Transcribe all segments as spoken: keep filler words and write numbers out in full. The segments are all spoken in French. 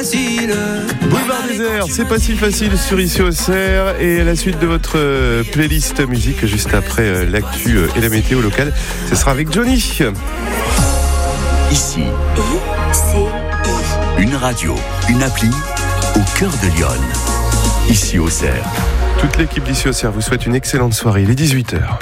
facile. Boulevard Désert, c'est pas si facile sur Ici au Cerf. Et à la suite de votre euh, playlist musique, juste après euh, l'actu euh, et la météo locale, ce sera avec Johnny. Ici, une radio, une appli au cœur de Lyon. Ici au Cerf. Toute l'équipe d'Ici au Cerf vous souhaite une excellente soirée. Il est dix-huit heures.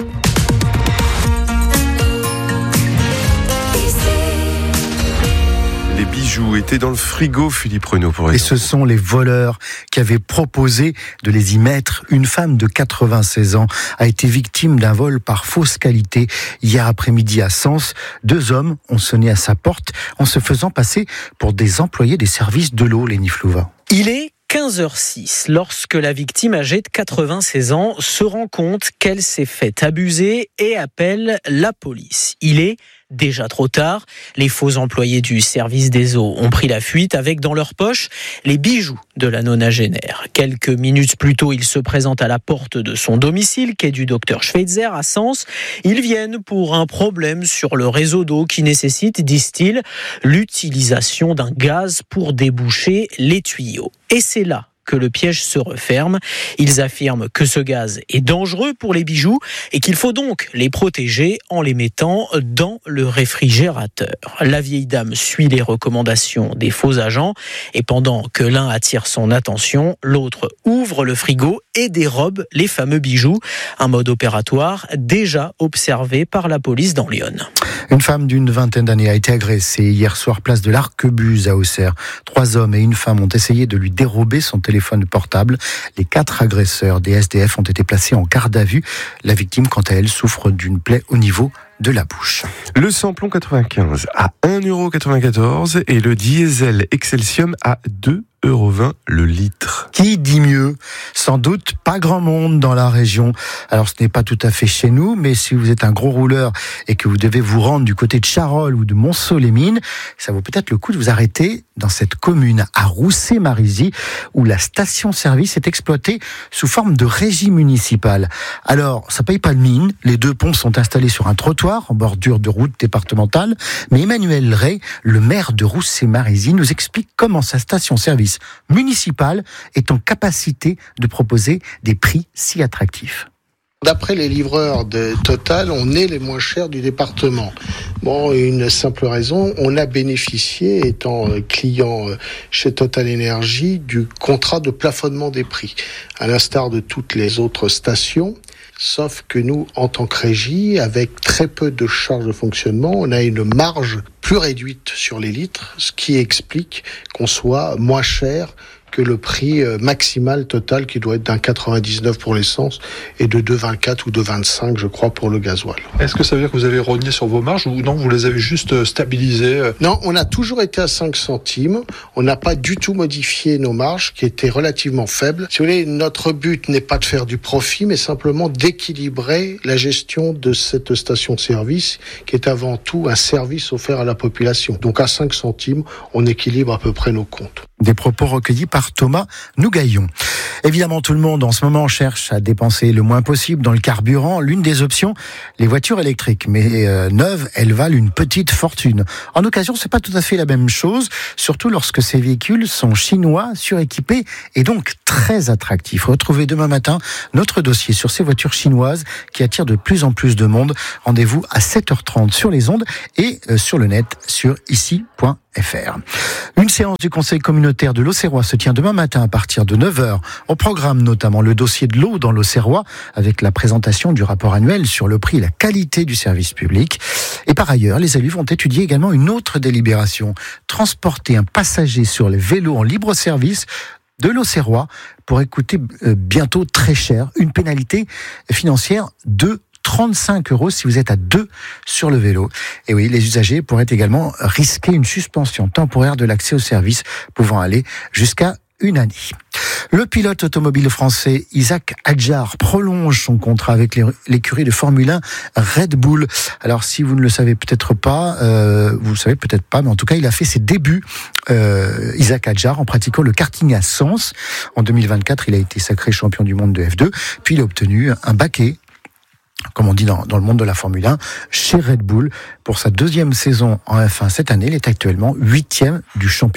Les bijoux étaient dans le frigo, Philippe Renaud, pour Et les ce sont les voleurs qui avaient proposé de les y mettre. Une femme de quatre-vingt-seize ans a été victime d'un vol par fausse qualité hier après-midi à Sens. Deux hommes ont sonné à sa porte en se faisant passer pour des employés des services de l'eau, Léni Flouva. Il est quinze heures six lorsque la victime âgée de quatre-vingt-seize ans se rend compte qu'elle s'est fait abuser et appelle la police. Il est déjà trop tard. Les faux employés du service des eaux ont pris la fuite avec dans leur poche les bijoux de la nonagénaire. Quelques minutes plus tôt, ils se présentent à la porte de son domicile, quai du docteur Schweitzer à Sens. Ils viennent pour un problème sur le réseau d'eau qui nécessite, disent-ils, l'utilisation d'un gaz pour déboucher les tuyaux. Et c'est là que le piège se referme. Ils affirment que ce gaz est dangereux pour les bijoux et qu'il faut donc les protéger en les mettant dans le réfrigérateur. La vieille dame suit les recommandations des faux agents et pendant que l'un attire son attention, l'autre ouvre le frigo et dérobe les fameux bijoux. Un mode opératoire déjà observé par la police dans Lyon. Une femme d'une vingtaine d'années a été agressée hier soir place de l'Arquebuse à Auxerre. Trois hommes et une femme ont essayé de lui dérober son téléphone portable. Les quatre agresseurs des S D F ont été placés en garde à vue. La victime, quant à elle, souffre d'une plaie au niveau de la bouche. Le samplon quatre-vingt-quinze à un euro quatre-vingt-quatorze et le diesel Excelsium à deux euros vingt le litre. Qui dit mieux ? Sans doute pas grand monde dans la région. Alors ce n'est pas tout à fait chez nous, mais si vous êtes un gros rouleur et que vous devez vous rendre du côté de Charolles ou de Montceau-les-Mines, ça vaut peut-être le coup de vous arrêter dans cette commune à Roussé-Marisy où la station-service est exploitée sous forme de régie municipale. Alors ça paye pas de mine, les deux ponts sont installés sur un trottoir en bordure de route départementale, mais Emmanuel Ray, le maire de Roussé-Marisy, nous explique comment sa station-service municipale est en capacité de proposer des prix si attractifs. D'après les livreurs de Total, on est les moins chers du département. Bon, une simple raison, on a bénéficié, étant client chez Total Énergie, du contrat de plafonnement des prix, à l'instar de toutes les autres stations. Sauf que nous, en tant que régie, avec très peu de charges de fonctionnement, on a une marge plus réduite sur les litres, ce qui explique qu'on soit moins cher que le prix maximal total qui doit être d'un quatre-vingt-dix-neuf pour l'essence et de deux vingt-quatre ou deux vingt-cinq, je crois, pour le gasoil. Est-ce que ça veut dire que vous avez rogné sur vos marges ou non, vous les avez juste stabilisées ? Non, on a toujours été à cinq centimes. On n'a pas du tout modifié nos marges qui étaient relativement faibles. Si vous voulez, notre but n'est pas de faire du profit, mais simplement d'équilibrer la gestion de cette station-service qui est avant tout un service offert à la population. Donc à cinq centimes, on équilibre à peu près nos comptes. Des propos recueillis par Thomas Nougaillon. Évidemment, tout le monde en ce moment cherche à dépenser le moins possible dans le carburant. L'une des options, les voitures électriques. Mais euh, neuves, elles valent une petite fortune. En occasion, c'est pas tout à fait la même chose, surtout lorsque ces véhicules sont chinois, suréquipés et donc très attractifs. Retrouvez demain matin notre dossier sur ces voitures chinoises qui attirent de plus en plus de monde. Rendez-vous à sept heures trente sur les ondes et euh, sur le net sur ici point f r. Une séance du Conseil communautaire de l'Auxerrois se tient demain matin à partir de neuf heures. On programme notamment le dossier de l'eau dans l'Auxerrois avec la présentation du rapport annuel sur le prix et la qualité du service public. Et par ailleurs, les élus vont étudier également une autre délibération. Transporter un passager sur les vélos en libre service de l'Auxerrois pourrait coûter euh, bientôt très cher. Une pénalité financière de trente-cinq euros si vous êtes à deux sur le vélo. Et oui, les usagers pourraient également risquer une suspension temporaire de l'accès au service pouvant aller jusqu'à une année. Le pilote automobile français Isaac Hadjar prolonge son contrat avec l'écurie de Formule un Red Bull. Alors si vous ne le savez peut-être pas, euh, vous le savez peut-être pas, mais en tout cas il a fait ses débuts, euh, Isaac Hadjar, en pratiquant le karting à Sens. En deux mille vingt-quatre, il a été sacré champion du monde de F deux, puis il a obtenu un baquet, comme on dit dans, dans le monde de la Formule un, chez Red Bull. Pour sa deuxième saison en F un cette année, il est actuellement huitième du championnat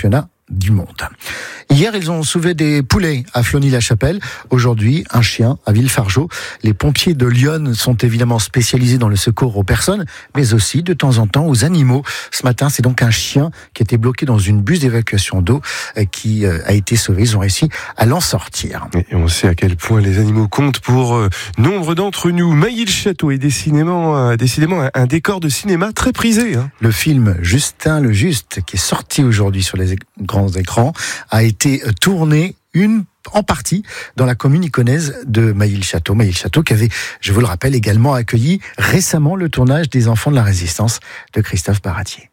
du monde. Hier, ils ont sauvé des poulets à Flony-la-Chapelle. Aujourd'hui, un chien à Villefargeau. Les pompiers de Lyon sont évidemment spécialisés dans le secours aux personnes, mais aussi de temps en temps aux animaux. Ce matin, c'est donc un chien qui était bloqué dans une buse d'évacuation d'eau qui a été sauvé. Ils ont réussi à l'en sortir. Et on sait à quel point les animaux comptent pour euh, nombre d'entre nous. Mailly-le-Château est décidément, euh, décidément un, un décor de cinéma très prisé. Hein. Le film Justin le Juste, qui est sorti aujourd'hui sur les grands écrans, a été tourné une en partie dans la commune iconaise de Mailly-le-Château. Mailly-le-Château qui avait, je vous le rappelle, également accueilli récemment le tournage des Enfants de la Résistance de Christophe Baratier.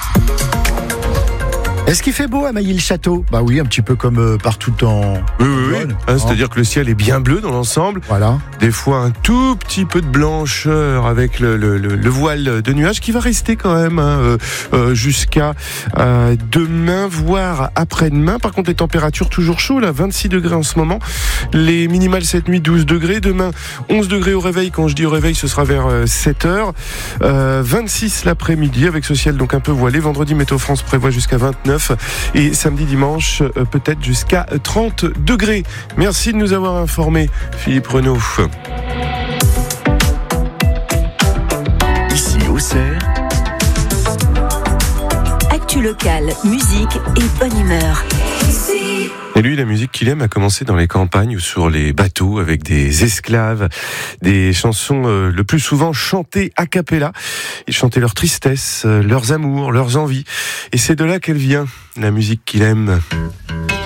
Est-ce qu'il fait beau à Mailly-le-Château ? Bah oui, un petit peu comme euh, partout en... Oui, oui, oui. Hein, c'est-à-dire que le ciel est bien bleu dans l'ensemble. Voilà. Des fois, un tout petit peu de blancheur avec le, le, le, le voile de nuages qui va rester quand même hein, euh, euh, jusqu'à euh, demain, voire après-demain. Par contre, les températures toujours chaudes, là, vingt-six degrés en ce moment. Les minimales cette nuit, douze degrés. Demain, onze degrés au réveil. Quand je dis au réveil, ce sera vers euh, sept heures. Euh, vingt-six l'après-midi avec ce ciel donc un peu voilé. Vendredi, Météo France prévoit jusqu'à vingt-neuf. Et samedi, dimanche, euh, peut-être jusqu'à trente degrés. Merci de nous avoir informés, Philippe Renaud. Ici, Auxerre. Actu locale, musique et bonne humeur. Et lui, la musique qu'il aime a commencé dans les campagnes ou sur les bateaux avec des esclaves, des chansons euh, le plus souvent chantées a cappella. Ils chantaient leur tristesse, euh, leurs amours, leurs envies. Et c'est de là qu'elle vient, la musique qu'il aime.